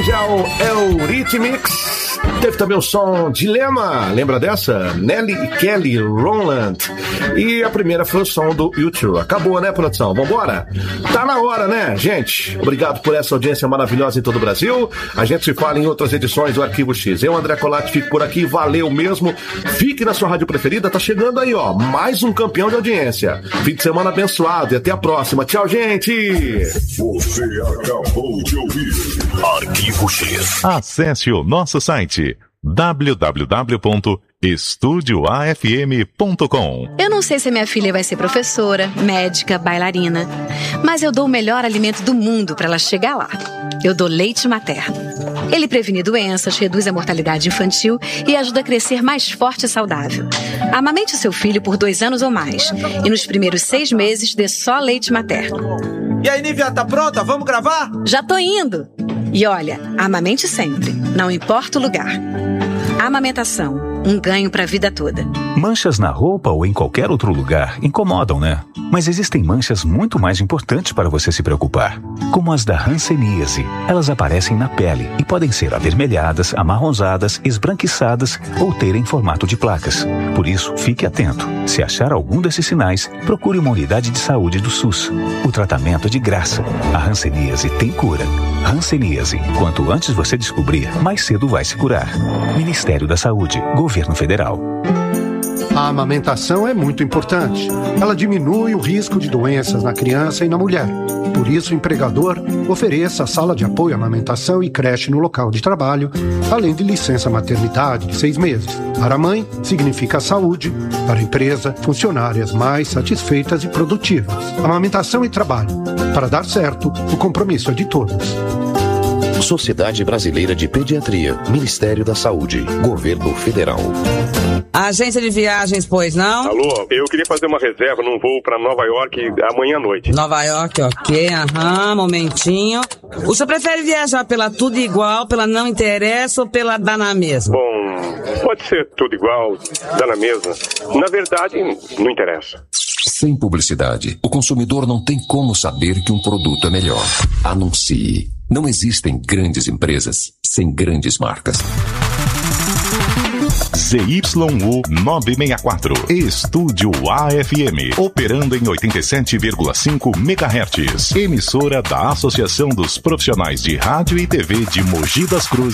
Já o Eurythmics teve também o som Dilema, lembra dessa? Nelly e Kelly Rowland. E a primeira foi o som do U2. Acabou, né, produção? Vambora? Tá na hora, né, gente? Obrigado por essa audiência maravilhosa em todo o Brasil. A gente se fala em outras edições do Arquivo X. Eu, André Colatti, fico por aqui. Valeu mesmo. Fique na sua rádio preferida. Tá chegando aí, ó, mais um campeão de audiência. Fim de semana abençoado e até a próxima. Tchau, gente! Você acabou de ouvir Arquivo X. Acesse o nosso site www.estudioafm.com. Eu não sei se minha filha vai ser professora, médica, bailarina, mas eu dou o melhor alimento do mundo para ela chegar lá. Eu dou leite materno. Ele previne doenças, reduz a mortalidade infantil e ajuda a crescer mais forte e saudável. Amamente o seu filho por 2 anos ou mais e nos primeiros 6 meses dê só leite materno. E aí, Nívia, tá pronta? Vamos gravar? Já tô indo! E olha, amamente sempre, não importa o lugar. Amamentação, um ganho para a vida toda. Manchas na roupa ou em qualquer outro lugar incomodam, né? Mas existem manchas muito mais importantes para você se preocupar, como as da hanseníase. Elas aparecem na pele e podem ser avermelhadas, amarronzadas, esbranquiçadas ou terem formato de placas. Por isso, fique atento. Se achar algum desses sinais, procure uma unidade de saúde do SUS. O tratamento é de graça. A hanseníase tem cura. Hanseníase. Quanto antes você descobrir, mais cedo vai se curar. Ministério da Saúde. Governo Federal. A amamentação é muito importante. Ela diminui o risco de doenças na criança e na mulher. Por isso, o empregador ofereça sala de apoio à amamentação e creche no local de trabalho, além de licença maternidade de 6 meses. Para a mãe, significa saúde. Para a empresa, funcionárias mais satisfeitas e produtivas. Amamentação e trabalho. Para dar certo, o compromisso é de todos. Sociedade Brasileira de Pediatria, Ministério da Saúde, Governo Federal. Agência de viagens, pois não? Alô, eu queria fazer uma reserva num voo para Nova York amanhã à noite. Nova York, ok, momentinho. O senhor prefere viajar pela tudo igual, pela não interessa ou pela dá na mesma? Bom, pode ser tudo igual, dá na mesma. Na verdade, não interessa. Sem publicidade, o consumidor não tem como saber que um produto é melhor. Anuncie. Não existem grandes empresas sem grandes marcas. ZYU 964, Estúdio AFM, operando em 87,5 MHz. Emissora da Associação dos Profissionais de Rádio e TV de Mogi das Cruzes.